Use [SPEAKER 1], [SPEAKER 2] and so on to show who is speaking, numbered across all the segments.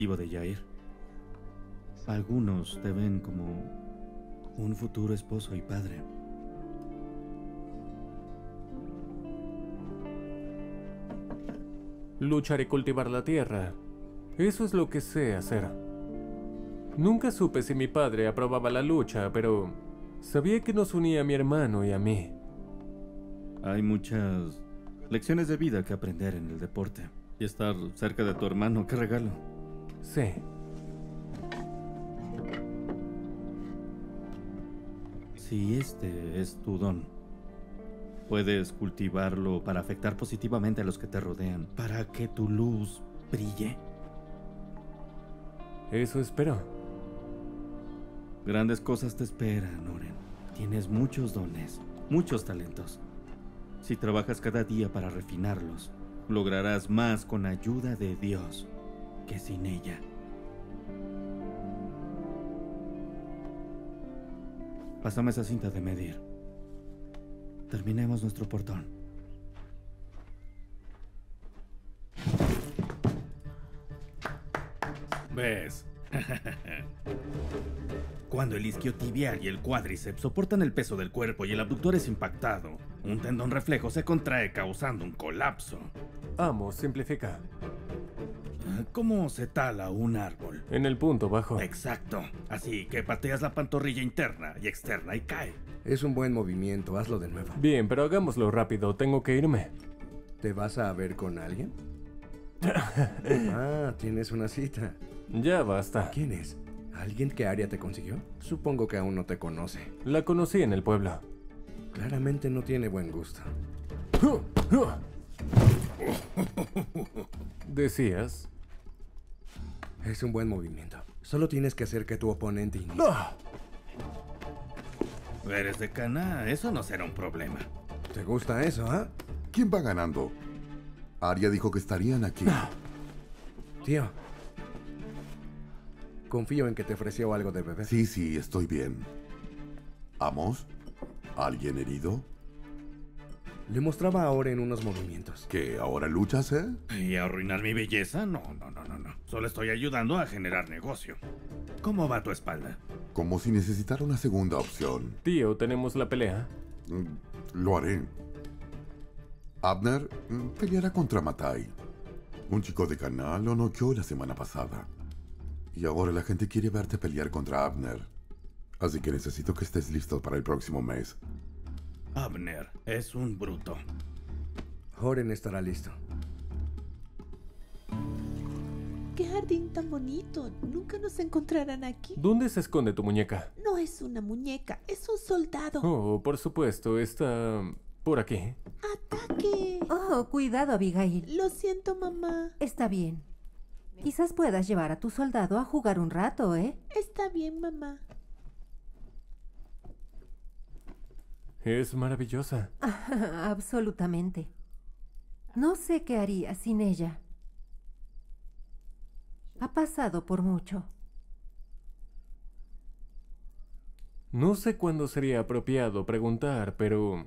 [SPEAKER 1] Ivo de Yair. Algunos te ven como un futuro esposo y padre.
[SPEAKER 2] Luchar y cultivar la tierra. Eso es lo que sé hacer. Nunca supe si mi padre aprobaba la lucha, pero sabía que nos unía a mi hermano y a mí.
[SPEAKER 1] Hay muchas lecciones de vida que aprender en el deporte. Y estar cerca de tu hermano, qué regalo.
[SPEAKER 2] Sí.
[SPEAKER 1] Si este es tu don, puedes cultivarlo para afectar positivamente a los que te rodean, para que tu luz brille.
[SPEAKER 2] Eso espero.
[SPEAKER 1] Grandes cosas te esperan, Oren. Tienes muchos dones, muchos talentos. Si trabajas cada día para refinarlos, lograrás más con ayuda de Dios que sin ella. Pásame esa cinta de medir. Terminemos nuestro portón. ¿Ves? Cuando el isquiotibial y el cuádriceps soportan el peso del cuerpo y el abductor es impactado, un tendón reflejo se contrae causando un colapso.
[SPEAKER 2] Amo, simplifica.
[SPEAKER 1] ¿Cómo se tala un árbol?
[SPEAKER 2] En el punto bajo.
[SPEAKER 1] Exacto. Así que pateas la pantorrilla interna y externa y cae.
[SPEAKER 3] Es un buen movimiento, hazlo de nuevo.
[SPEAKER 2] Bien, pero hagámoslo rápido, tengo que irme.
[SPEAKER 3] ¿Te vas a ver con alguien? Ah, tienes una cita.
[SPEAKER 2] Ya basta.
[SPEAKER 3] ¿Quién es? ¿Alguien que Aria te consiguió? Supongo que aún no te conoce.
[SPEAKER 2] La conocí en el pueblo.
[SPEAKER 3] Claramente no tiene buen gusto.
[SPEAKER 2] ¿Decías?
[SPEAKER 3] Es un buen movimiento. Solo tienes que hacer que tu oponente inicie.
[SPEAKER 1] Eres de Cana, eso no será un problema.
[SPEAKER 3] ¿Te gusta eso, ah?
[SPEAKER 4] ¿Quién va ganando? Aria dijo que estarían aquí.
[SPEAKER 3] Tío. Confío en que te ofreció algo de beber.
[SPEAKER 4] Sí, estoy bien. ¿Amos? ¿Alguien herido?
[SPEAKER 3] Le mostraba ahora en unos movimientos.
[SPEAKER 4] ¿Que ahora luchas, eh?
[SPEAKER 1] ¿Y arruinar mi belleza? No. Solo estoy ayudando a generar negocio. ¿Cómo va tu espalda?
[SPEAKER 4] Como si necesitara una segunda opción.
[SPEAKER 2] Tío, tenemos la pelea.
[SPEAKER 4] Lo haré. Abner peleará contra Matai. Un chico de Canal lo noqueó la semana pasada. Y ahora la gente quiere verte pelear contra Abner. Así que necesito que estés listo para el próximo mes.
[SPEAKER 1] Abner es un bruto.
[SPEAKER 3] Oren estará listo.
[SPEAKER 5] ¡Qué jardín tan bonito! Nunca nos encontrarán aquí.
[SPEAKER 2] ¿Dónde se esconde tu muñeca?
[SPEAKER 5] No es una muñeca, es un soldado.
[SPEAKER 2] Oh, por supuesto, está por aquí.
[SPEAKER 5] ¡Ataque!
[SPEAKER 6] Oh, cuidado, Abigail.
[SPEAKER 5] Lo siento, mamá.
[SPEAKER 6] Está bien. Quizás puedas llevar a tu soldado a jugar un rato, ¿eh?
[SPEAKER 5] Está bien, mamá.
[SPEAKER 2] Es maravillosa.
[SPEAKER 6] Absolutamente. No sé qué haría sin ella. Ha pasado por mucho.
[SPEAKER 2] No sé cuándo sería apropiado preguntar, pero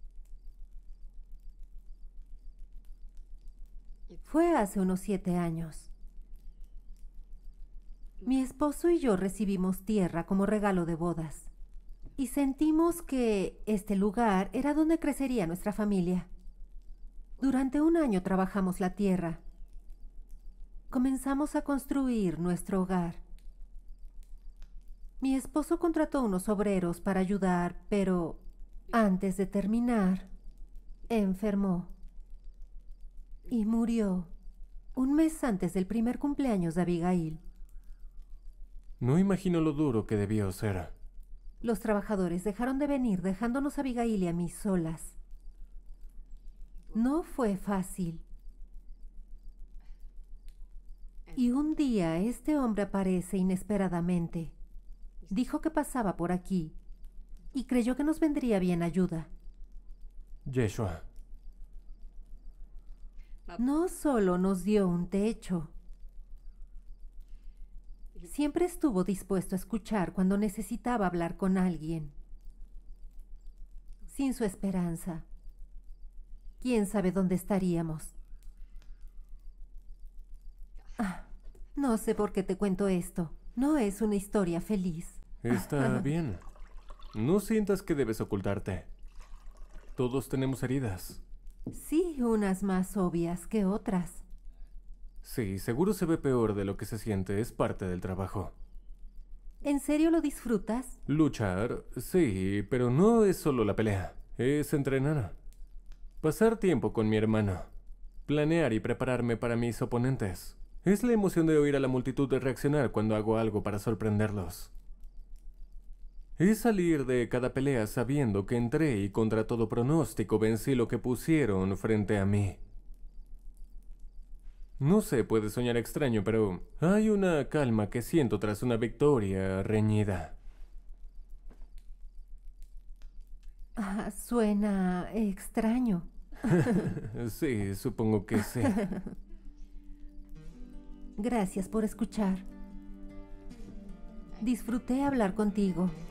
[SPEAKER 6] Fue hace unos 7 años. Mi esposo y yo recibimos tierra como regalo de bodas. Y sentimos que este lugar era donde crecería nuestra familia. Durante un año trabajamos la tierra. Comenzamos a construir nuestro hogar. Mi esposo contrató unos obreros para ayudar, pero antes de terminar, enfermó. Y murió un mes antes del primer cumpleaños de Abigail.
[SPEAKER 2] no imagino lo duro que debió ser.
[SPEAKER 6] Los trabajadores dejaron de venir, dejándonos a Abigail y a mí solas. No fue fácil. Y un día este hombre aparece inesperadamente. Dijo que pasaba por aquí y creyó que nos vendría bien ayuda.
[SPEAKER 2] Yeshua.
[SPEAKER 6] No solo nos dio un techo. Siempre estuvo dispuesto a escuchar cuando necesitaba hablar con alguien. Sin su esperanza, ¿quién sabe dónde estaríamos? No sé por qué te cuento esto. No es una historia feliz.
[SPEAKER 2] Está bien. No sientas que debes ocultarte. Todos tenemos heridas.
[SPEAKER 6] Sí, unas más obvias que otras.
[SPEAKER 2] Sí, seguro se ve peor de lo que se siente. Es parte del trabajo.
[SPEAKER 6] ¿En serio lo disfrutas?
[SPEAKER 2] Luchar, sí, pero no es solo la pelea. Es entrenar. Pasar tiempo con mi hermano. Planear y prepararme para mis oponentes. Es la emoción de oír a la multitud de reaccionar cuando hago algo para sorprenderlos. Es salir de cada pelea sabiendo que entré y contra todo pronóstico vencí lo que pusieron frente a mí. No sé, puede soñar extraño, pero hay una calma que siento tras una victoria reñida.
[SPEAKER 6] Suena extraño.
[SPEAKER 2] Sí, supongo que sí.
[SPEAKER 6] Gracias por escuchar. Disfruté hablar contigo.